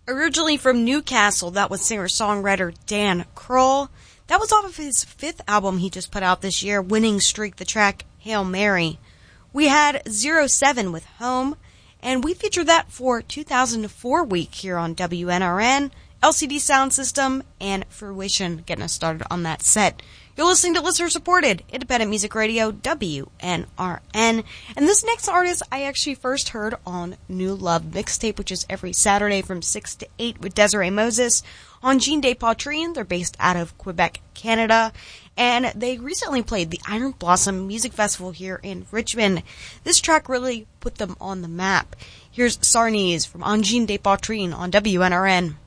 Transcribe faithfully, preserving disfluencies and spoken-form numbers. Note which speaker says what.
Speaker 1: Originally from Newcastle, that was singer-songwriter Dan Kroll. That was off of his fifth album he just put out this year, Winning Streak, the track Hail Mary. We had zero seven with Home, and we featured that for two thousand four week here on W N R N, L C D Sound System, and Fruition getting us started on that set. You're listening to listener-supported independent music radio, W N R N. And this next artist I actually first heard on New Love Mixtape, which is every Saturday from six to eight with Desiree Moses on Jean Des Pautrines. They're based out of Quebec, Canada. And they recently played the Iron Blossom Music Festival here in Richmond. This track really put them on the map. Here's Sarnes from On Jean Des Pautrines on W N R N.